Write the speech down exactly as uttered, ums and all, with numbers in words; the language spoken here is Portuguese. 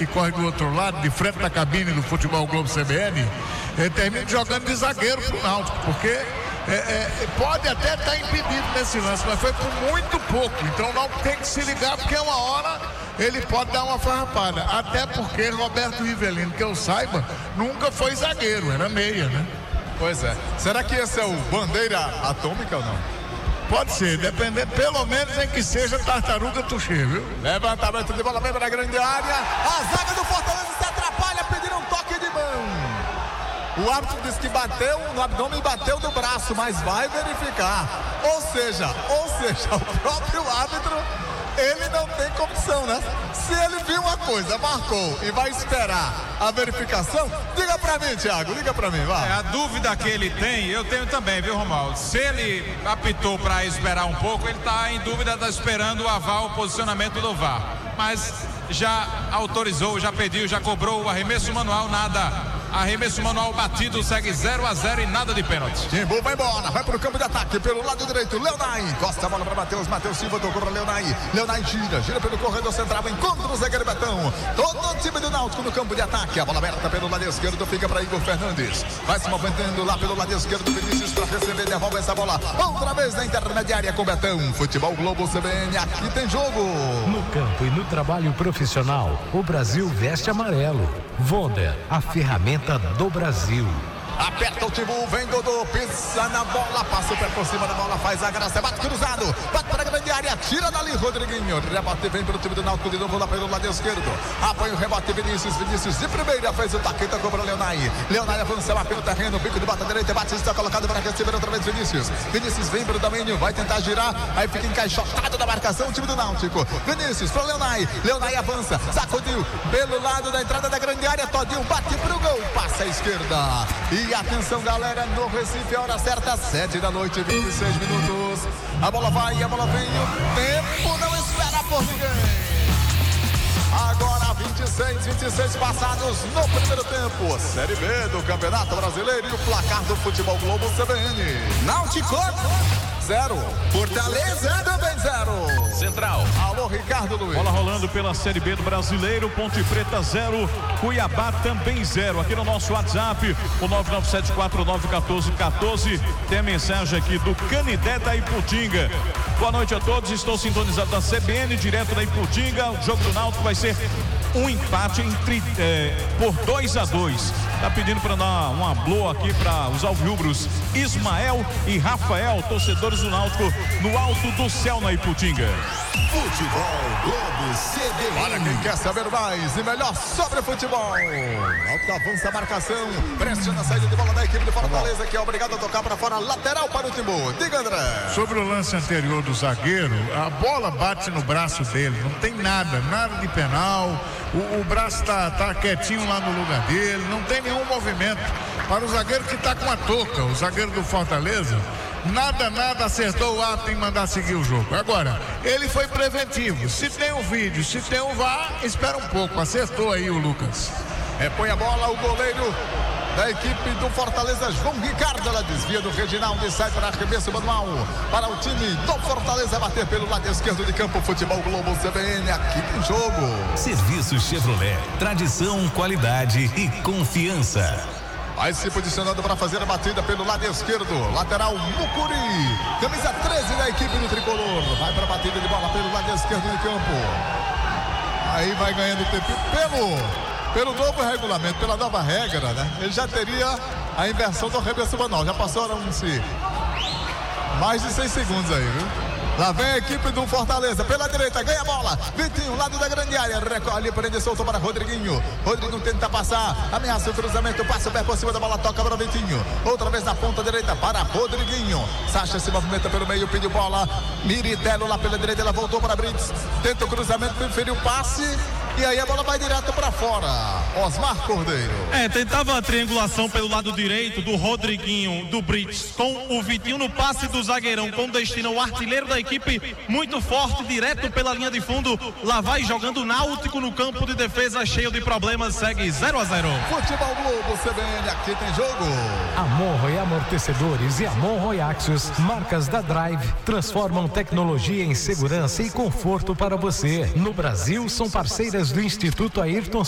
que corre do outro lado, de frente da cabine do Futebol Globo C B N, ele termina jogando de zagueiro pro Náutico, porque é, é, pode até estar impedido nesse lance, mas foi por muito pouco. Então o Náutico tem que se ligar, porque uma hora ele pode dar uma farrapada. Até porque Roberto Rivelino, que eu saiba, nunca foi zagueiro, era meia, né? Pois é. Será que esse é o bandeira atômica ou não? Pode ser, dependendo, pelo menos em que seja tartaruga tuxê, viu? Levantamento de bola, vem para a grande área. A zaga do Fortaleza se atrapalha, pediram um toque de mão. O árbitro disse que bateu no abdômen e bateu no braço, mas vai verificar. Ou seja, ou seja, o próprio árbitro, ele não tem condição, né? Se ele viu uma coisa, marcou e vai esperar a verificação, diga pra mim, Thiago, liga pra mim, vai. É, a dúvida que ele tem, eu tenho também, viu, Romualdo? Se ele apitou pra esperar um pouco, ele tá em dúvida, tá esperando o aval, o posicionamento do V A R. Mas já autorizou, já pediu, já cobrou o arremesso manual, nada. Arremesso manual batido, segue zero a zero e nada de pênalti. Timbu vai embora, vai pro campo de ataque pelo lado direito, Leonai, encosta a bola para Matheus, Matheus Silva tocou para Leonai, Leonai gira, gira pelo corredor central, encontra o zagueiro Betão, todo o time do Náutico no campo de ataque, a bola aberta pelo lado esquerdo, fica para Igor Fernandes, vai se movimentando lá pelo lado esquerdo, Vinícius para receber, devolve essa bola, outra vez na intermediária com Betão, Futebol Globo C B N, aqui tem jogo. No campo e no trabalho profissional, o Brasil veste amarelo. Vonder, a ferramenta do Brasil. Aperta o Timbu, vem Dodô, pisa na bola, passa o pé por cima da bola, faz a graça, bate cruzado, bate para a grande área, tira dali Rodriguinho, rebote vem para o time do Náutico de novo lá pelo lado esquerdo, apanha o rebote Vinícius, Vinícius de primeira, fez o taqueta, cobra Leonai, Leonai avança lá pelo terreno, bico de bata direita, bate, está colocado para receber outra vez Vinícius, Vinícius vem para o domínio, vai tentar girar, aí fica encaixotado na marcação o time do Náutico, Vinícius para Leonai, Leonai avança, sacudiu pelo lado da entrada da grande área, Todinho bate pro gol, passa a esquerda, e atenção galera, no Recife, a hora certa, sete da noite, vinte e seis minutos. A bola vai, a bola vem, o tempo não espera por ninguém. Agora vinte e seis, vinte e seis passados no primeiro tempo. Série B do Campeonato Brasileiro e o placar do Futebol Globo C B N. Náutico zero, Fortaleza também zero. Central. Alô, Ricardo Luiz. Bola rolando pela Série B do Brasileiro, Ponte Preta zero, Cuiabá também zero. Aqui no nosso WhatsApp, o nove nove sete quatro nove um quatro um quatro. Tem a mensagem aqui do Canidé da Iputinga. Boa noite a todos, estou sintonizado na C B N, direto da Iputinga. O jogo do Náutico vai ser um empate entre, é, por dois a dois. Tá pedindo para dar uma blow aqui para os alvirrubros Ismael e Rafael, torcedores do Náutico, no alto do céu na Iputinga. Futebol Globo C B N. Olha quem quer saber mais e melhor sobre futebol. Náutico avança a marcação, pressiona a saída de bola da equipe de Fortaleza, que é obrigado a tocar para fora, lateral para o Timbu. Diga, André. Sobre o lance anterior do zagueiro, a bola bate no braço dele, não tem nada, nada de penal, o, o braço tá, tá quietinho lá no lugar dele, não tem nenhum movimento. Para o zagueiro que tá com a touca, o zagueiro do Fortaleza, nada, nada acertou o ato em mandar seguir o jogo. Agora, ele foi preventivo. Se tem um vídeo, se tem um V A R, espera um pouco. Acertou aí o Lucas. Repõe a bola o goleiro da equipe do Fortaleza, João Ricardo. Ela desvia do Reginaldo e sai para arremesso manual para o time do Fortaleza bater pelo lado esquerdo de campo. Futebol Globo C B N, aqui tem jogo. Serviço Chevrolet, tradição, qualidade e confiança. Vai se posicionando para fazer a batida pelo lado esquerdo, lateral Mucuri, camisa treze da equipe do Tricolor, vai para a batida de bola pelo lado esquerdo de campo, aí vai ganhando tempo pelo, pelo novo regulamento, pela nova regra, né? Ele já teria a inversão do arremesso manual, já passaram-se mais de seis segundos aí, viu? Lá vem a equipe do Fortaleza, pela direita, ganha a bola, Vitinho, lado da grande área, recolhe, prende, soltou para Rodriguinho, Rodriguinho tenta passar, ameaça o cruzamento, passa o pé por cima da bola, toca para o Vitinho, outra vez na ponta direita para Rodriguinho, Sacha se movimenta pelo meio, pediu bola, Miritello lá pela direita, ela voltou para Brits, tenta o cruzamento, preferiu o passe, e aí a bola vai direto para fora. Osmar Cordeiro. É, tentava a triangulação pelo lado direito do Rodriguinho, do Brits, com o Vitinho no passe do zagueirão, com destino ao artilheiro da equipe, muito forte, direto pela linha de fundo. Lá vai jogando Náutico no campo de defesa, cheio de problemas, segue zero a zero. Futebol Globo C B N, aqui tem jogo. Amorro e Amortecedores e Amorro e Axios, marcas da Drive, transformam tecnologia em segurança e conforto para você. No Brasil, são parceiras do Instituto Ayrton